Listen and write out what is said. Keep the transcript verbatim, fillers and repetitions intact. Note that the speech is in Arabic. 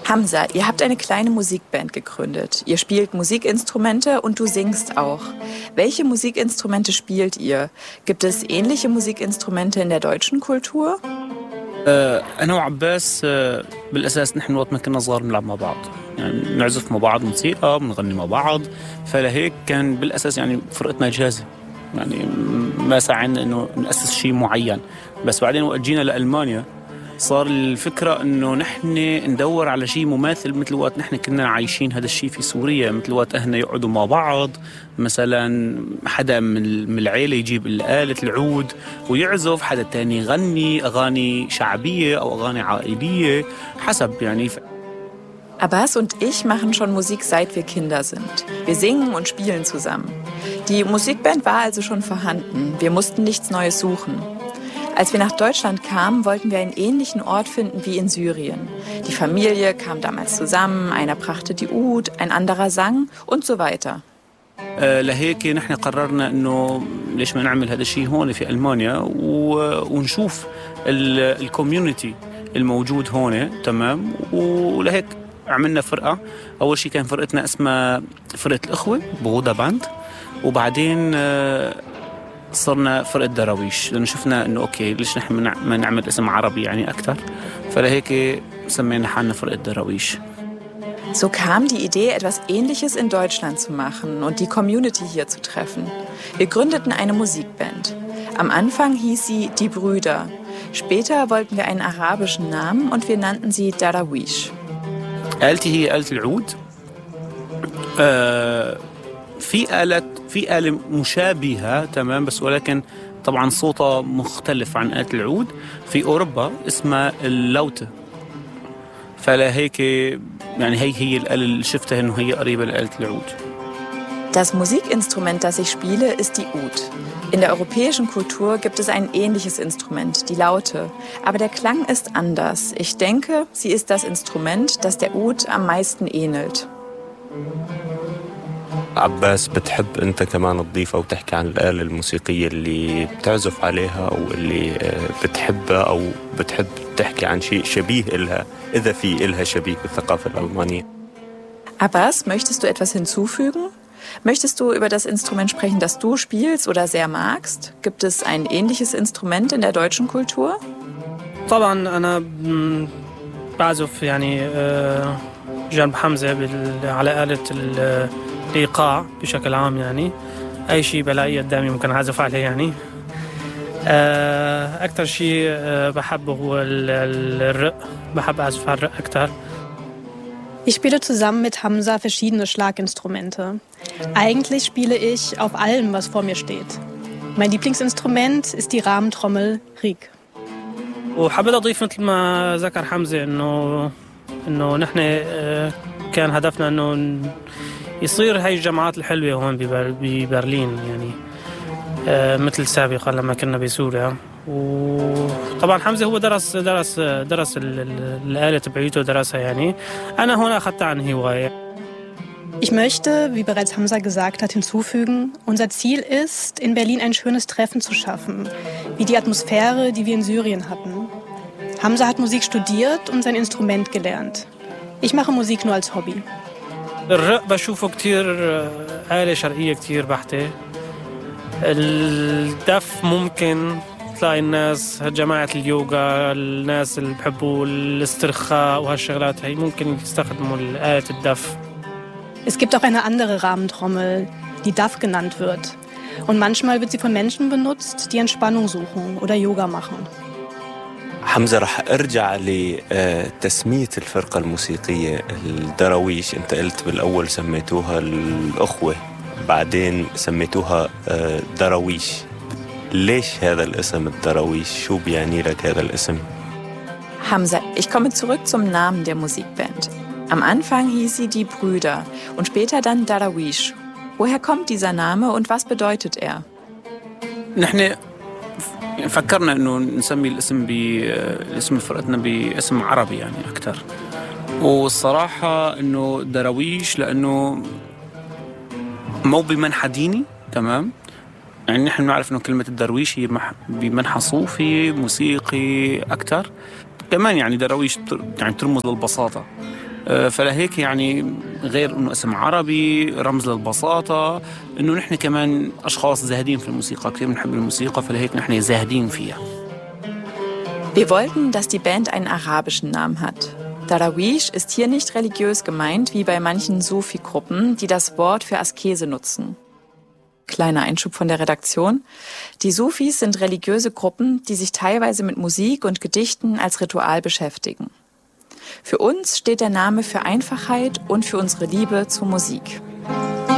Hamza, ihr habt eine kleine Musikband gegründet. Ihr spielt Musikinstrumente und du singst auch. Welche Musikinstrumente spielt ihr? Gibt es ähnliche Musikinstrumente in der deutschen Kultur? أنا وعباس بالأساس نحن وقت ما كنا صغار نلعب مع بعض، يعني نعزف مع بعض موسيقى، بنغني مع بعض، فلهيك كان بالأساس يعني فرقتنا جاهزة، يعني ما سعينا إنه نأسس شيء معين. بس بعدين وقت جينا لألمانيا صار الفكرة إنه نحن ندور على شيء مماثل مثل وقت نحن كنا عايشين هذا الشيء في سوريا، مثل وقت أهلنا يقعدوا مع بعض، مثلا حدا من العيلة يجيب آلة العود ويعزف، حدا تاني يغني أغاني شعبية أو أغاني عائلية حسب يعني. Abbas und ich machen schon Musik, seit wir Kinder sind. Wir singen und spielen zusammen. Die Musikband war also schon vorhanden. Wir mussten nichts Neues suchen. Als wir nach Deutschland kamen, wollten wir einen ähnlichen Ort finden wie in Syrien. Die Familie kam damals zusammen, einer brachte die Oud, ein anderer sang und so weiter. لهيك نحن قررنا إنه ليش ما نعمل هذا الشيء هون في ألمانيا ونشوف الكوميونيتي الموجود هون، تمام. ولهيك عملنا فرقة. أول شيء كان فرقتنا اسمها فرقة الأخوة بغودا باند، وبعدين صرنا فرقة دراويش لأنه شفنا إنه أوكي ليش نحن ما نعمل اسم عربي يعني أكتر، فلهيك سمينا حالنا فرقة دراويش. So kam die Idee, etwas Ähnliches in Deutschland zu machen und die Community hier zu treffen. Wir gründeten eine Musikband. Am Anfang hieß sie Die Brüder. Später wollten wir einen arabischen Namen und wir nannten sie Darawish. آلتي هي آلة العود. آه في آلة في آلة مشابهة تمام، بس ولكن طبعا صوتها مختلف عن آلة العود في أوروبا اسمها اللوتة. فلهيك يعني هي هي الآلة اللي شفتها إنه هي قريبة لآلة العود. Das Musikinstrument, das ich spiele, ist die Oud. In der europäischen Kultur gibt es ein ähnliches Instrument, die Laute. Aber der Klang ist anders. Ich denke, sie ist das Instrument, das der Oud am meisten ähnelt. عباس، بتحب أنت كمان تضيف أو تحكي عن الآلة الموسيقية اللي بتعزف عليها أو اللي بتحبها أو بتحب تحكي عن شيء شبيه إلها إذا في إلها شبيه بالثقافة الألمانية؟ Abbas, möchtest du etwas hinzufügen? Möchtest du über das Instrument sprechen, das du spielst oder sehr magst? Gibt es ein ähnliches Instrument in der deutschen Kultur? طبعا أنا بعزف يعني جنب حمزة على آلة الإيقاع بشكل عام، يعني أي شيء بلاقيه قدامي ممكن أعزف عليه يعني. أكتر شيء بحبه هو الرق، بحب أعزف على الرق أكتر. Ich spiele zusammen mit Hamza verschiedene Schlaginstrumente. Eigentlich spiele ich auf allem, was vor mir steht. Mein Lieblingsinstrument ist die Rahmentrommel Riek. وحبيت أضيف مثل ما ذكر حمزة إنه إنه نحن كان هدفنا إنه يصير هاي الجامعات الحلوة هون ببرلين يعني مثل سابقا لما كنا بسوريا. وطبعا حمزة هو درس درس درس الآلة تبعيته درسها يعني. أنا هون أخذتها عن هواية. Ich möchte, wie bereits Hamza gesagt hat, hinzufügen, unser Ziel ist, in Berlin ein schönes Treffen zu schaffen, wie die Atmosphäre, die wir in Syrien hatten. Hamza hat Musik studiert und sein Instrument gelernt. Ich mache Musik nur als Hobby. الرق بشوفه كتير آلة شرقية كتير بحتة. الدف ممكن تلاقي الناس جماعة اليوغا، الناس اللي بحبوا الاسترخاء وهالشغلات هي ممكن يستخدموا آلة الدف. Es gibt auch eine andere Rahmentrommel, die Daf genannt wird. Und manchmal wird sie von Menschen benutzt, die Entspannung suchen oder Yoga machen. حمزة، رح أرجع لتسمية الفرقة الموسيقية الدراويش. أنت قلت بالأول سميتوها الأخوة، بعدين سميتوها دراويش. ليش هذا الاسم الدراويش؟ شو بيعني لك هذا الاسم؟ Hamza, ich komme zurück zum Namen der Musikband. Am Anfang hieß sie Die Brüder und später dann Darawish. Woher kommt dieser Name und was bedeutet er? نحن فكرنا إنه نسمي الاسم باسم فرقتنا باسم عربي يعني أكتر. والصراحة إنه دراويش لأنه مو بمنحى ديني، تمام. يعني نحن نعرف إنه كلمة الدرويش هي بمنحى صوفي موسيقي أكتر. كمان يعني دراويش يعني ترمز للبساطة، فلهيك يعني غير انه اسم عربي رمز للبساطه، انه نحن كمان اشخاص زاهدين في الموسيقى، كثير بنحب الموسيقى فلهيك نحن زاهدين فيها. Wir wollten, dass die Band einen arabischen Namen hat. Darawish ist hier nicht religiös gemeint, wie bei manchen Sufi-Gruppen, die das Wort für Askese nutzen. Kleiner Einschub von der Redaktion. Die Sufis sind religiöse Gruppen, die sich teilweise mit Musik und Gedichten als Ritual beschäftigen. Für uns steht der Name für Einfachheit und für unsere Liebe zur Musik.